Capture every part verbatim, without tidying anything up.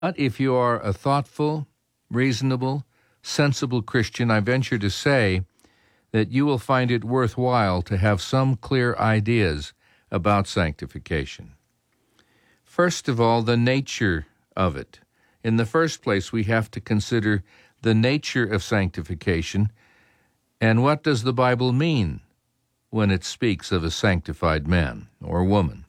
But if you are a thoughtful, reasonable, sensible Christian, I venture to say that you will find it worthwhile to have some clear ideas about sanctification. First of all, the nature of it. In the first place, we have to consider the nature of sanctification, and what does the Bible mean when it speaks of a sanctified man or woman?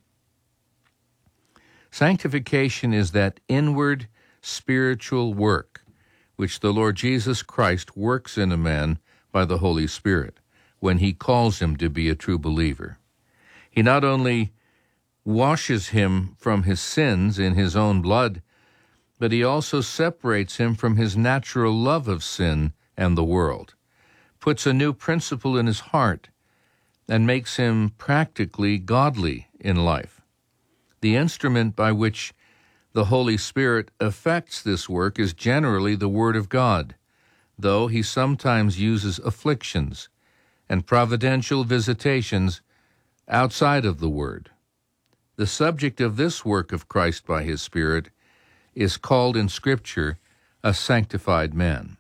Sanctification is that inward spiritual work which the Lord Jesus Christ works in a man by the Holy Spirit when he calls him to be a true believer. He not only washes him from his sins in his own blood, but he also separates him from his natural love of sin and the world, puts a new principle in his heart, and makes him practically godly in life. The instrument by which the Holy Spirit effects this work is generally the Word of God, though he sometimes uses afflictions and providential visitations outside of the Word. The subject of this work of Christ by his Spirit is called in Scripture a sanctified man.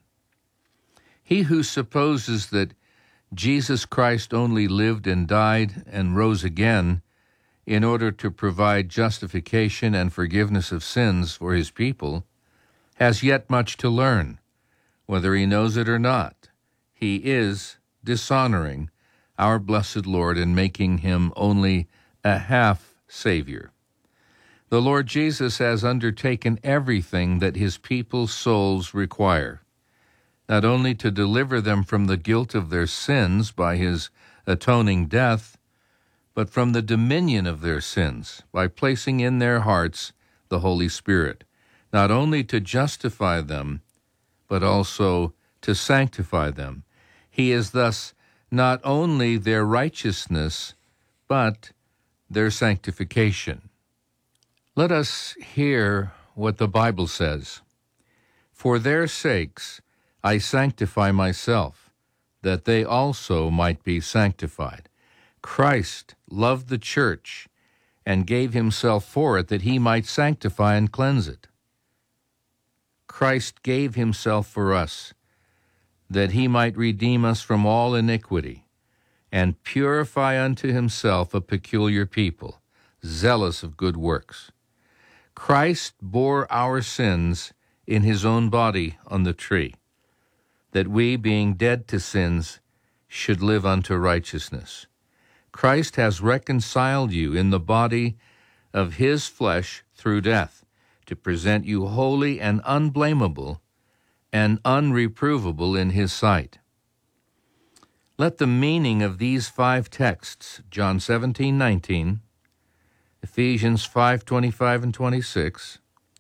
He who supposes that Jesus Christ only lived and died and rose again in order to provide justification and forgiveness of sins for his people has yet much to learn, whether he knows it or not. He is dishonoring our blessed Lord and making him only a half Savior. The Lord Jesus has undertaken everything that his people's souls require, not only to deliver them from the guilt of their sins by his atoning death, but from the dominion of their sins by placing in their hearts the Holy Spirit, not only to justify them, but also to sanctify them. He is thus not only their righteousness, but their sanctification. Let us hear what the Bible says. For their sakes I sanctify myself, that they also might be sanctified. Christ loved the church and gave himself for it, that he might sanctify and cleanse it. Christ gave himself for us, that he might redeem us from all iniquity, and purify unto himself a peculiar people, zealous of good works. Christ bore our sins in his own body on the tree, that we, being dead to sins, should live unto righteousness. Christ has reconciled you in the body of his flesh through death, to present you holy and unblameable and unreprovable in his sight. Let the meaning of these five texts, John seventeen nineteen, Ephesians five twenty-five and twenty-six,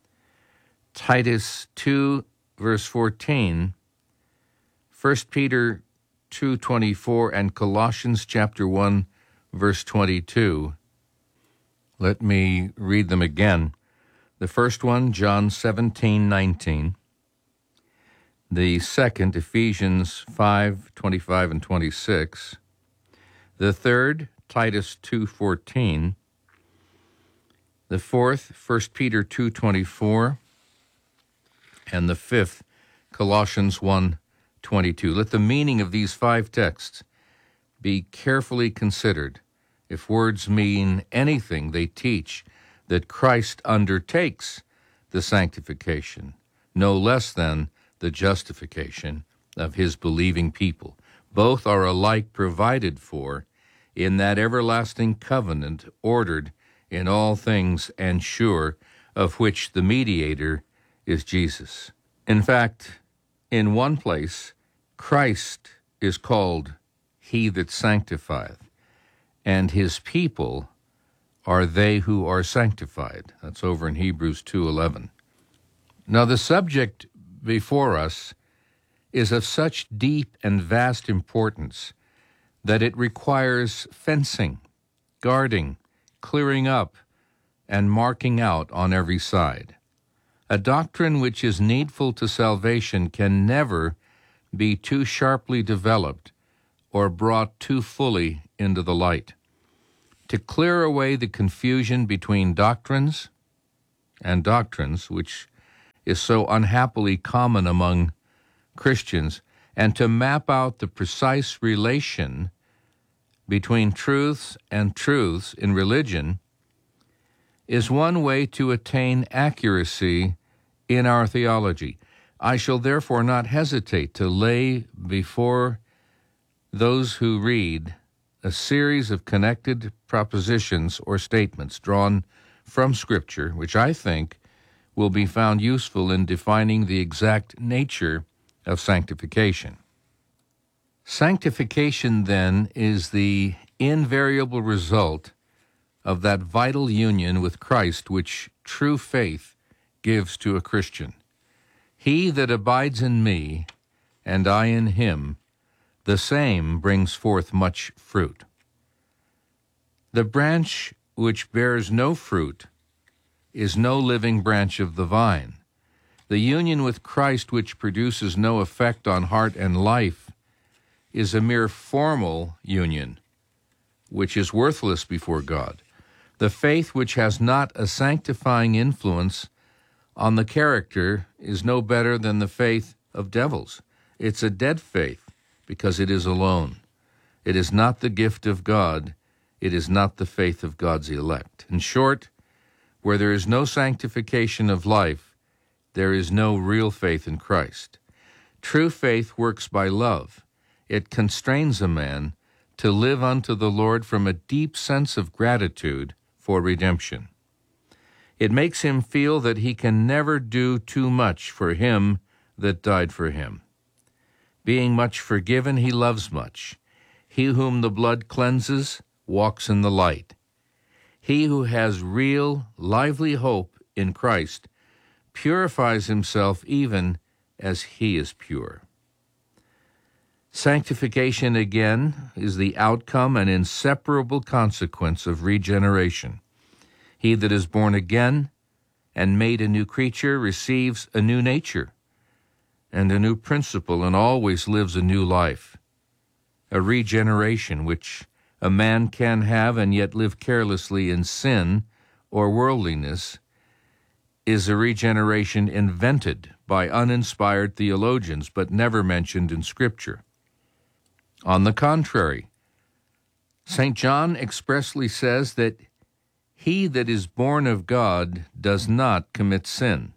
Titus two, verse fourteen, First Peter two twenty-four, and Colossians chapter one, verse twenty-two. Let me read them again. The first one, John seventeen nineteen. The second, Ephesians five twenty-five and twenty-six. The third, Titus two fourteen. The fourth, First Peter two twenty-four. And the fifth, Colossians one twenty-two. Let the meaning of these five texts be carefully considered. If words mean anything, they teach that Christ undertakes the sanctification, no less than the justification of his believing people. Both are alike provided for in that everlasting covenant ordered in all things and sure, of which the mediator is Jesus. In fact, in one place, Christ is called he that sanctifieth, and his people are they who are sanctified. That's over in Hebrews two eleven. Now, the subject before us is of such deep and vast importance that it requires fencing, guarding, clearing up, and marking out on every side. A doctrine which is needful to salvation can never be too sharply developed or brought too fully into the light. To clear away the confusion between doctrines and doctrines, which is so unhappily common among Christians, and to map out the precise relation between truths and truths in religion is one way to attain accuracy in our theology. I shall therefore not hesitate to lay before those who read a series of connected propositions or statements drawn from Scripture, which I think will be found useful in defining the exact nature of sanctification. Sanctification, then, is the invariable result of that vital union with Christ which true faith gives to a Christian. He that abides in me, and I in him, the same brings forth much fruit. The branch which bears no fruit is no living branch of the vine. The union with Christ which produces no effect on heart and life is a mere formal union, which is worthless before God. The faith which has not a sanctifying influence on the character is no better than the faith of devils. It's a dead faith because it is alone. It is not the gift of God. It is not the faith of God's elect. In short, where there is no sanctification of life, there is no real faith in Christ. True faith works by love. It constrains a man to live unto the Lord from a deep sense of gratitude for redemption. It makes him feel that he can never do too much for him that died for him. Being much forgiven, he loves much. He whom the blood cleanses walks in the light. He who has real, lively hope in Christ purifies himself even as he is pure. Sanctification, again, is the outcome and inseparable consequence of regeneration. He that is born again and made a new creature receives a new nature and a new principle and always lives a new life. A regeneration which a man can have and yet live carelessly in sin or worldliness is a regeneration invented by uninspired theologians but never mentioned in Scripture. On the contrary, Saint John expressly says that he that is born of God does not commit sin,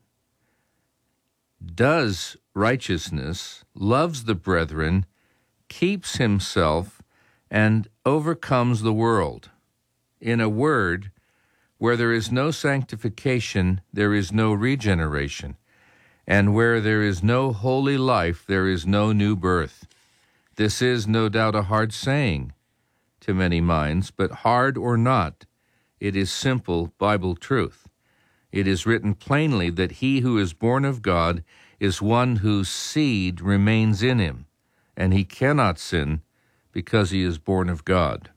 does righteousness, loves the brethren, keeps himself, and overcomes the world. In a word, where there is no sanctification, there is no regeneration, and where there is no holy life, there is no new birth. This is no doubt a hard saying to many minds, but hard or not, it is simple Bible truth. It is written plainly that he who is born of God is one whose seed remains in him, and he cannot sin because he is born of God.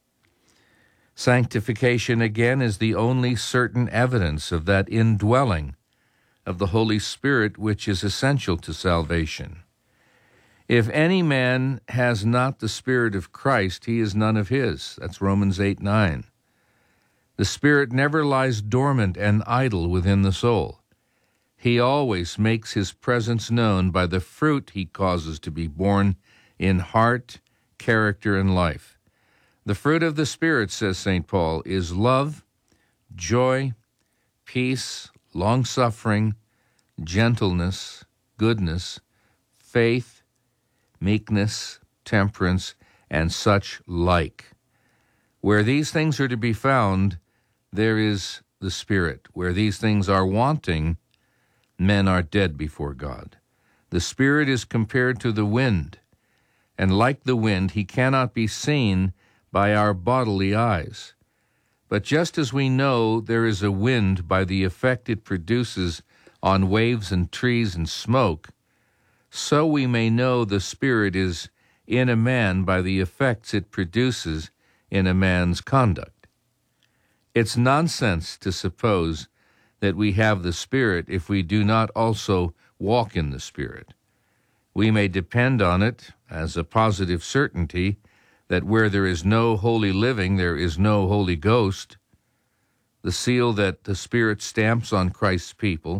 Sanctification, again, is the only certain evidence of that indwelling of the Holy Spirit which is essential to salvation. If any man has not the Spirit of Christ, he is none of his. That's Romans eight nine. The Spirit never lies dormant and idle within the soul. He always makes his presence known by the fruit he causes to be born in heart, character, and life. The fruit of the Spirit, says Saint Paul, is love, joy, peace, long-suffering, gentleness, goodness, faith, meekness, temperance, and such like. Where these things are to be found, there is the Spirit. Where these things are wanting, men are dead before God. The Spirit is compared to the wind, and like the wind, he cannot be seen by our bodily eyes. But just as we know there is a wind by the effect it produces on waves and trees and smoke, so we may know the Spirit is in a man by the effects it produces in a man's conduct. It's nonsense to suppose that we have the Spirit if we do not also walk in the Spirit. We may depend on it as a positive certainty that where there is no holy living, there is no Holy Ghost. The seal that the Spirit stamps on Christ's people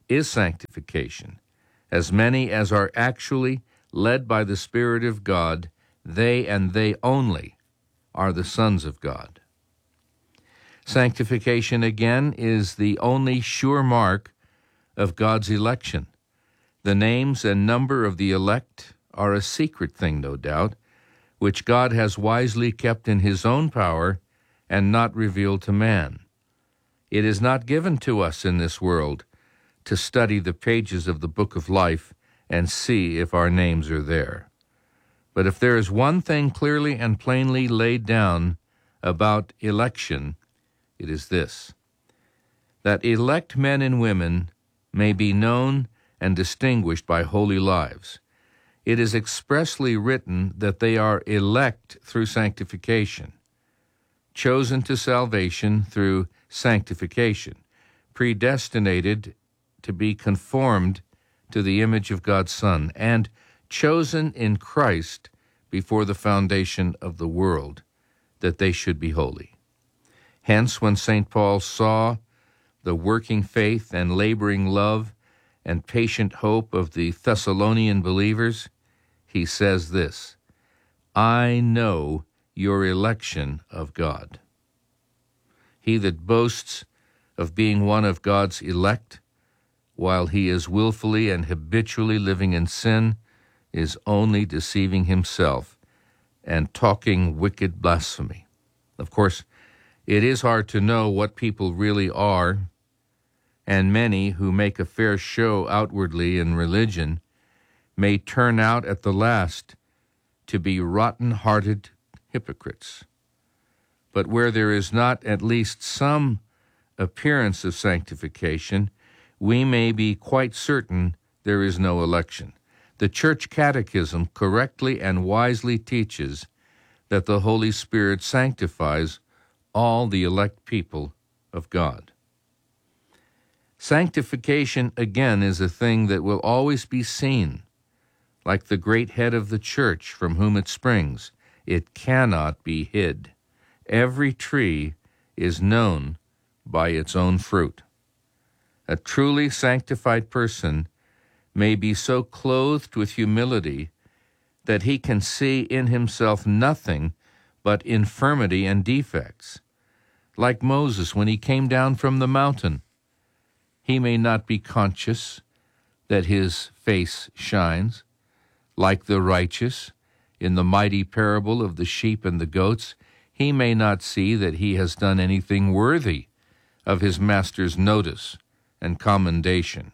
is sanctification. As many as are actually led by the Spirit of God, they and they only are the sons of God. Sanctification, again, is the only sure mark of God's election. The names and number of the elect are a secret thing, no doubt, which God has wisely kept in his own power and not revealed to man. It is not given to us in this world to study the pages of the book of life and see if our names are there. But if there is one thing clearly and plainly laid down about election, it is this: that elect men and women may be known and distinguished by holy lives. It is expressly written that they are elect through sanctification, chosen to salvation through sanctification, predestinated to be conformed to the image of God's Son, and chosen in Christ before the foundation of the world, that they should be holy. Hence, when Saint Paul saw the working faith and laboring love and patient hope of the Thessalonian believers, he says this: I know your election of God. He that boasts of being one of God's elect, while he is willfully and habitually living in sin, is only deceiving himself and talking wicked blasphemy. Of course, it is hard to know what people really are, and many who make a fair show outwardly in religion may turn out at the last to be rotten-hearted hypocrites. But where there is not at least some appearance of sanctification, we may be quite certain there is no election. The Church Catechism correctly and wisely teaches that the Holy Spirit sanctifies all the elect people of God. Sanctification, again, is a thing that will always be seen. Like the great head of the church from whom it springs, it cannot be hid. Every tree is known by its own fruit. A truly sanctified person may be so clothed with humility that he can see in himself nothing but infirmity and defects. Like Moses when he came down from the mountain, he may not be conscious that his face shines. Like the righteous, in the mighty parable of the sheep and the goats, he may not see that he has done anything worthy of his master's notice and commendation.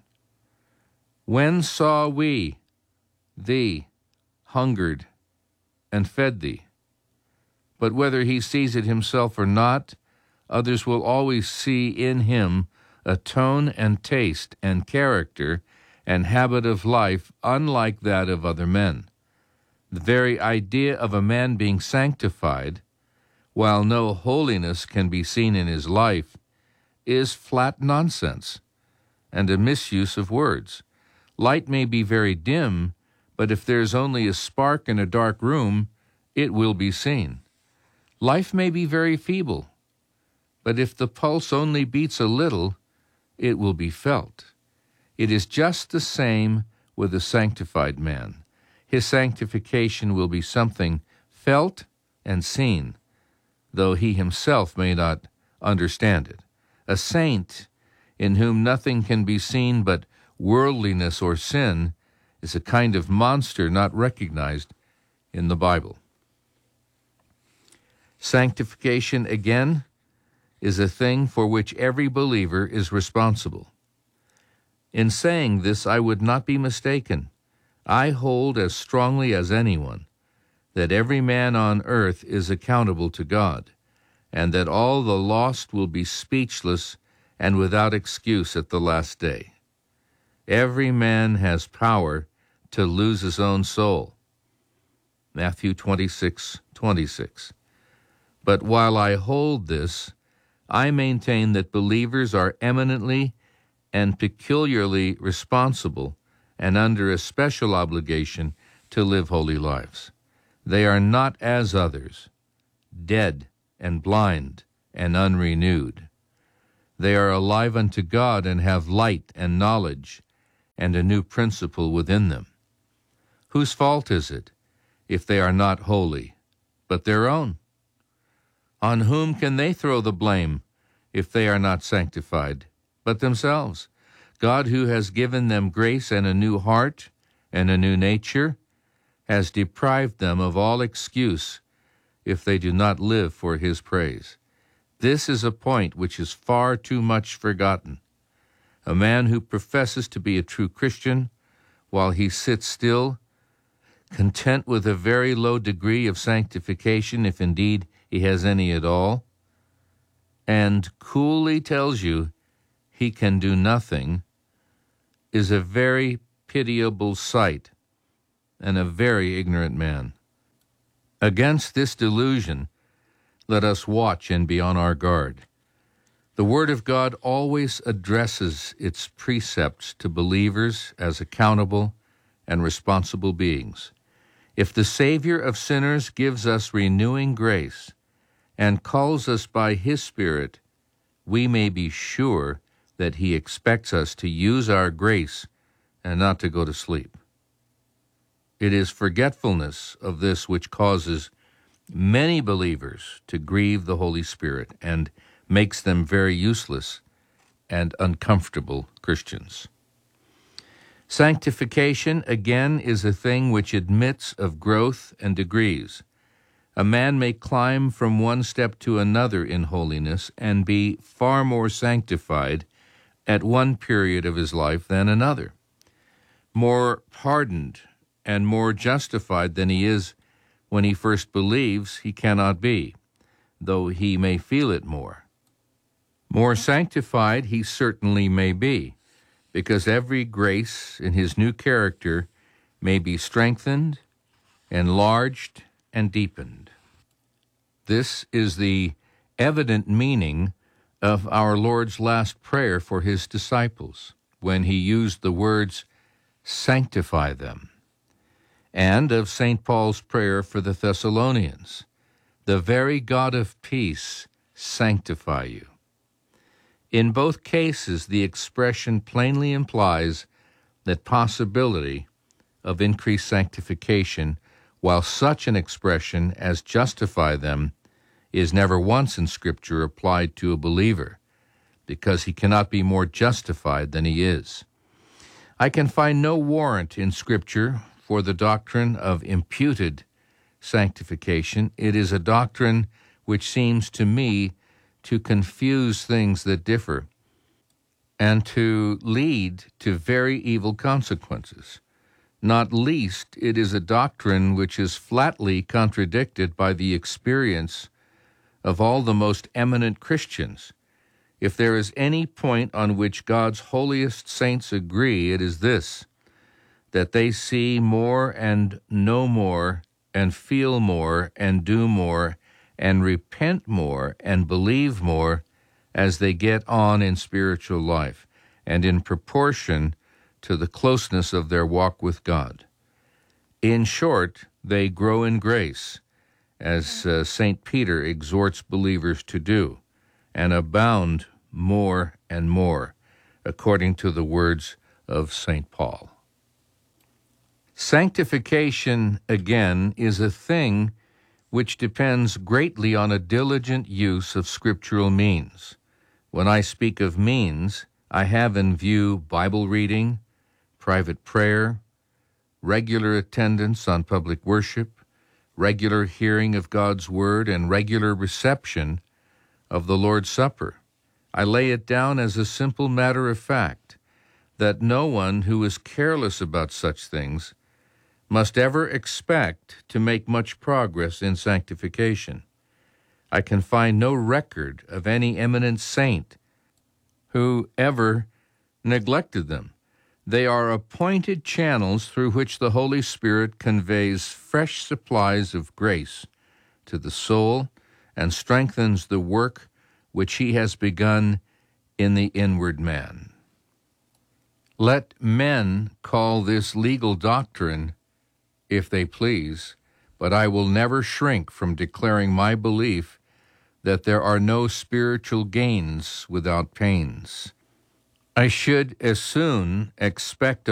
When saw we thee hungered and fed thee? But whether he sees it himself or not, others will always see in him a tone and taste and character and habit of life unlike that of other men. The very idea of a man being sanctified, while no holiness can be seen in his life, is flat nonsense and a misuse of words. Light may be very dim, but if there's only a spark in a dark room, it will be seen. Life may be very feeble, but if the pulse only beats a little, it will be felt. It is just the same with a sanctified man. His sanctification will be something felt and seen, though he himself may not understand it. A saint in whom nothing can be seen but worldliness or sin is a kind of monster not recognized in the Bible. Sanctification, again, is a thing for which every believer is responsible. In saying this, I would not be mistaken. I hold as strongly as anyone that every man on earth is accountable to God, and that all the lost will be speechless and without excuse at the last day. Every man has power to lose his own soul. Matthew twenty-six twenty-six. But while I hold this, I maintain that believers are eminently and peculiarly responsible and under a special obligation to live holy lives. They are not as others, dead and blind and unrenewed. They are alive unto God and have light and knowledge and a new principle within them. Whose fault is it if they are not holy, but their own? On whom can they throw the blame if they are not sanctified, but themselves? God, who has given them grace and a new heart and a new nature, has deprived them of all excuse if they do not live for his praise. This is a point which is far too much forgotten. A man who professes to be a true Christian, while he sits still, content with a very low degree of sanctification, if indeed he has any at all, and coolly tells you he can do nothing, is a very pitiable sight and a very ignorant man. Against this delusion, let us watch and be on our guard. The Word of God always addresses its precepts to believers as accountable and responsible beings. If the Savior of sinners gives us renewing grace and calls us by his Spirit, we may be sure that he expects us to use our grace and not to go to sleep. It is forgetfulness of this which causes many believers to grieve the Holy Spirit and makes them very useless and uncomfortable Christians. Sanctification, again, is a thing which admits of growth and degrees. A man may climb from one step to another in holiness and be far more sanctified at one period of his life than another, more pardoned and more justified than he is when he first believes he cannot be, though he may feel it more. More sanctified he certainly may be, because every grace in his new character may be strengthened, enlarged, and deepened. This is the evident meaning of our Lord's last prayer for his disciples, when he used the words, "Sanctify them," and of Saint Paul's prayer for the Thessalonians, "The very God of peace sanctify you." In both cases, the expression plainly implies that possibility of increased sanctification, while such an expression as justify them is never once in Scripture applied to a believer, because he cannot be more justified than he is. I can find no warrant in Scripture for the doctrine of imputed sanctification. It is a doctrine which seems to me to confuse things that differ and to lead to very evil consequences. Not least, it is a doctrine which is flatly contradicted by the experience of all the most eminent Christians. If there is any point on which God's holiest saints agree, it is this, that they see more and know more and feel more and do more and repent more and believe more as they get on in spiritual life and in proportion to the closeness of their walk with God. In short, they grow in grace, as uh, Saint Peter exhorts believers to do, and abound more and more, according to the words of Saint Paul. Sanctification, again, is a thing which depends greatly on a diligent use of scriptural means. When I speak of means, I have in view Bible reading, private prayer, regular attendance on public worship, regular hearing of God's Word, and regular reception of the Lord's Supper. I lay it down as a simple matter of fact that no one who is careless about such things must ever expect to make much progress in sanctification. I can find no record of any eminent saint who ever neglected them. They are appointed channels through which the Holy Spirit conveys fresh supplies of grace to the soul and strengthens the work which he has begun in the inward man. Let men call this legal doctrine if they please, but I will never shrink from declaring my belief that there are no spiritual gains without pains. I should as soon expect